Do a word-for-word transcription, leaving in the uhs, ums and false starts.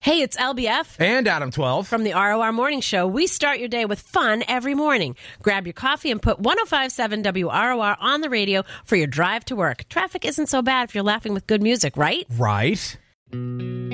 Hey, it's L B F. And Adam twelve. From the R O R Morning Show. We start your day with fun every morning. Grab your coffee and put one oh five point seven W R O R on the radio for your drive to work. Traffic isn't so bad if you're laughing with good music, right? Right.